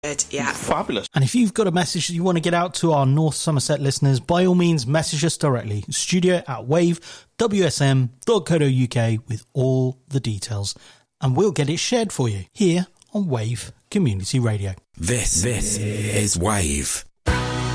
Good, yeah. Fabulous. And if you've got a message that you want to get out to our North Somerset listeners, by all means, message us directly. studio@wavewsm.co.uk with all the details. And we'll get it shared for you here on Wave Community Radio. This is Wave.